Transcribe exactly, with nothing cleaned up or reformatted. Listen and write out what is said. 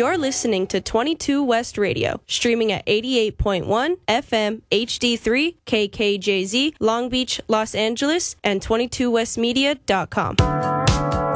You're listening to twenty-two West Radio, streaming at eighty-eight point one F M H D three K K J Z, Long Beach, Los Angeles, and twenty-two west media dot com.